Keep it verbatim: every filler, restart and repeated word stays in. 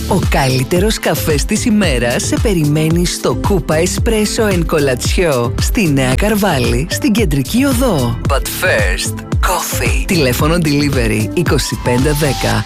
Ο καλύτερος καφές της ημέρας σε περιμένει στο Κούπα Espresso and Colazione στη Νέα Καρβάλη, στην Κεντρική Οδό. But first, coffee. Τηλέφωνο delivery είκοσι πέντε δέκα